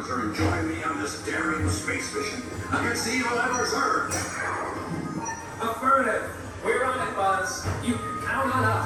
Arthur and join me on this daring space mission against the evil Emperor's Earth. Affirmative. We're on it, Buzz. You can count on us.